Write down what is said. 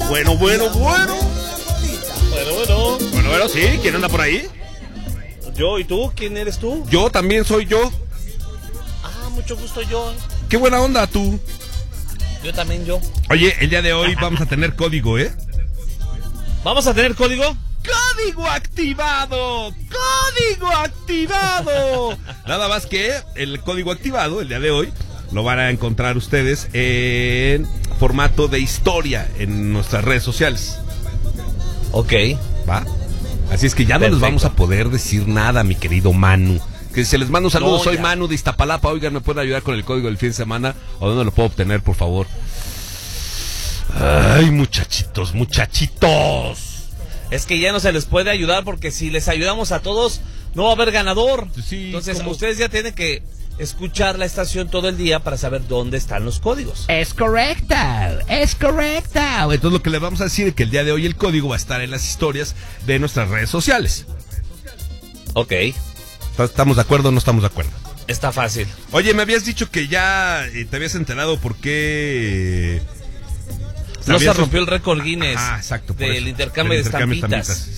Bueno. Bueno, sí, ¿quién anda por ahí? Yo, ¿y tú? ¿Quién eres tú? Yo también soy yo. Ah, mucho gusto yo. Qué buena onda tú. Yo también yo. Oye, el día de hoy vamos a tener código, ¿eh? ¿Vamos a tener código? ¡Código activado! ¡Código activado! Nada más que el código activado, el día de hoy, lo van a encontrar ustedes en formato de historia en nuestras redes sociales. Ok. ¿Va? Así es que ya no les vamos a poder decir nada, mi querido Manu. Que se les mando un saludo, soy Manu de Iztapalapa. Oigan, ¿me pueden ayudar con el código del fin de semana? ¿O dónde lo puedo obtener, por favor? Ay, muchachitos. Es que ya no se les puede ayudar porque si les ayudamos a todos, no va a haber ganador. Sí, entonces, ustedes ya tienen que escuchar la estación todo el día para saber dónde están los códigos. Es correcto. Entonces lo que les vamos a decir es que el día de hoy el código va a estar en las historias de nuestras redes sociales. Ok. ¿Estamos de acuerdo o no estamos de acuerdo? Está fácil. Oye, me habías dicho que ya te habías enterado por qué... No se rompió el récord Guinness. Exacto, del intercambio de estampitas.